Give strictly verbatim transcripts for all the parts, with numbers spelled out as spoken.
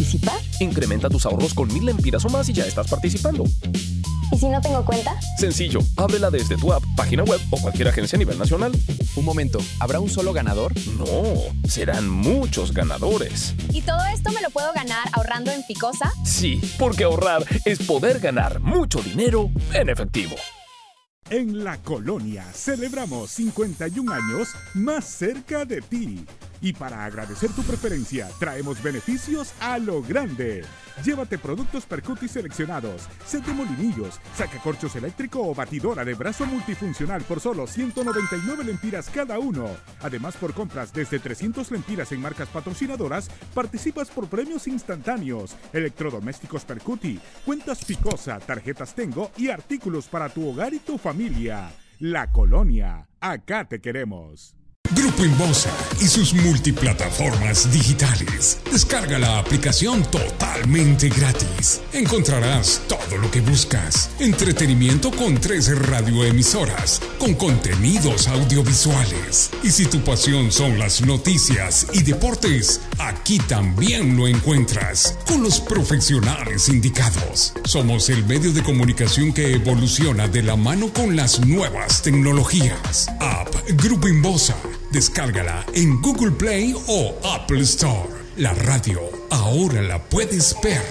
participar? Incrementa tus ahorros con mil lempiras o más y ya estás participando. ¿Y si no tengo cuenta? Sencillo, ábrela desde tu app, página web o cualquier agencia a nivel nacional. Un momento, ¿habrá un solo ganador? No, serán muchos ganadores. ¿Y todo esto me lo puedo ganar ahorrando en Ficosa? Sí, porque ahorrar es poder ganar mucho dinero en efectivo. En La Colonia celebramos cincuenta y un años más cerca de ti. Y para agradecer tu preferencia, traemos beneficios a lo grande. Llévate productos Percuti seleccionados, set de molinillos, sacacorchos eléctrico o batidora de brazo multifuncional por solo ciento noventa y nueve lempiras cada uno. Además, por compras desde trescientas lempiras en marcas patrocinadoras, participas por premios instantáneos, electrodomésticos Percuti, cuentas Ficosa, tarjetas Tengo y artículos para tu hogar y tu familia. La Colonia, acá te queremos. Grupo Inbosa y sus multiplataformas digitales. Descarga la aplicación totalmente gratis. Encontrarás todo lo que buscas. Entretenimiento con tres radioemisoras, con contenidos audiovisuales. Y si tu pasión son las noticias y deportes, aquí también lo encuentras, con los profesionales indicados. Somos el medio de comunicación que evoluciona de la mano con las nuevas tecnologías. App Grupo Inbosa. Descárgala en Google Play o Apple Store. La radio ahora la puedes ver.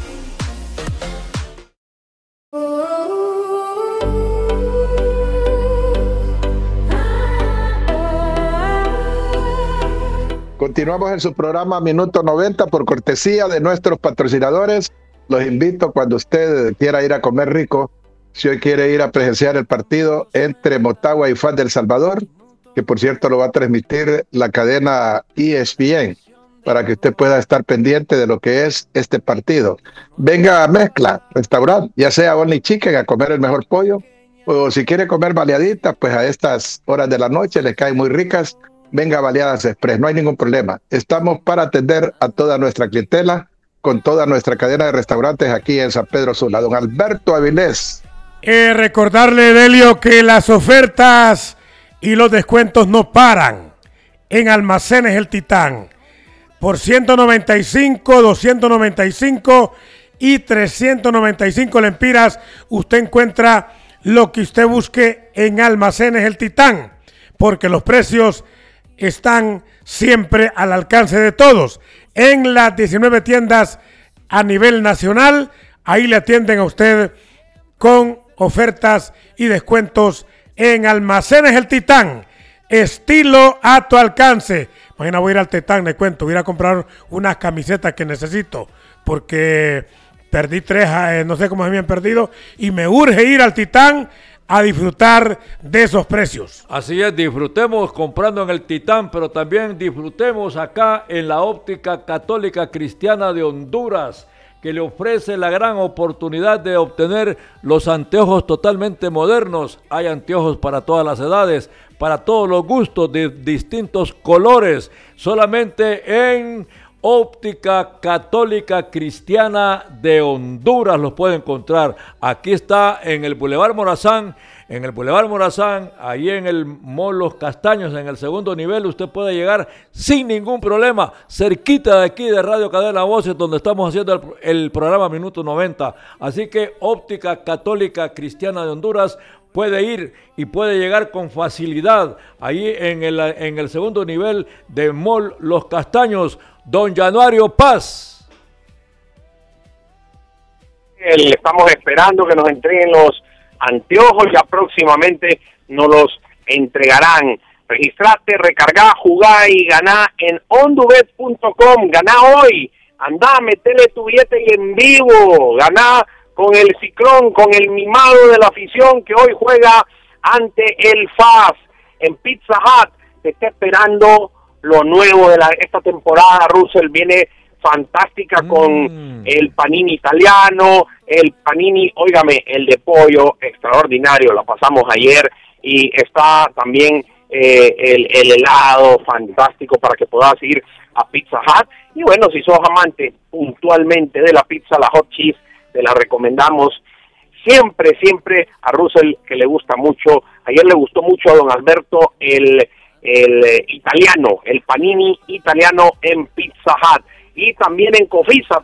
Continuamos en su programa Minuto noventa por cortesía de nuestros patrocinadores. Los invito cuando usted quiera ir a comer rico, si hoy quiere ir a presenciar el partido entre Motagua y F A S del Salvador, que por cierto lo va a transmitir la cadena E S P N, para que usted pueda estar pendiente de lo que es este partido. Venga a Mezcla, restaurante, ya sea Only Chicken, a comer el mejor pollo, o si quiere comer baleaditas, pues a estas horas de la noche le caen muy ricas, venga a Baleadas Express, no hay ningún problema. Estamos para atender a toda nuestra clientela, con toda nuestra cadena de restaurantes aquí en San Pedro Sula. Don Alberto Avilés. Eh, recordarle, Delio, que las ofertas y los descuentos no paran en Almacenes El Titán. Por ciento noventa y cinco, doscientos noventa y cinco y trescientos noventa y cinco lempiras, usted encuentra lo que usted busque en Almacenes El Titán, porque los precios están siempre al alcance de todos. En las diecinueve tiendas a nivel nacional, ahí le atienden a usted con ofertas y descuentos en Almacenes El Titán, estilo a tu alcance. Mañana voy a ir al Titán, le cuento, voy a ir a comprar unas camisetas que necesito, porque perdí tres, eh, no sé cómo se me han perdido, y me urge ir al Titán a disfrutar de esos precios. Así es, disfrutemos comprando en el Titán, pero también disfrutemos acá en la Óptica Católica Cristiana de Honduras, que le ofrece la gran oportunidad de obtener los anteojos totalmente modernos. Hay anteojos para todas las edades, para todos los gustos, de distintos colores, solamente en Óptica Católica Cristiana de Honduras los puede encontrar. Aquí está en el Boulevard Morazán, en el Boulevard Morazán, ahí en el Mall Los Castaños, en el segundo nivel, usted puede llegar sin ningún problema, cerquita de aquí de Radio Cadena Voces, donde estamos haciendo el, el programa Minuto noventa. Así que Óptica Católica Cristiana de Honduras puede ir y puede llegar con facilidad ahí en el, en el segundo nivel de Mall Los Castaños. Don Januario Paz. Estamos esperando que nos entreguen los anteojos, ya próximamente nos los entregarán. Registrate, recarga, jugá y ganá en ondubet punto com. Ganá hoy, andá, metele tu billete y en vivo. Ganá con el Ciclón, con el mimado de la afición que hoy juega ante el F A S. En Pizza Hut te está esperando lo nuevo de la, esta temporada. Russell viene fantástica mm. con el panini italiano, el panini, óigame, el de pollo, extraordinario, la pasamos ayer, y está también eh, el, el helado fantástico para que puedas ir a Pizza Hut. Y bueno, si sos amante puntualmente de la pizza, la hot cheese, te la recomendamos siempre, siempre a Russell, que le gusta mucho. Ayer le gustó mucho a don Alberto el el eh, italiano, el panini italiano en Pizza Hut. Y también en Cofisa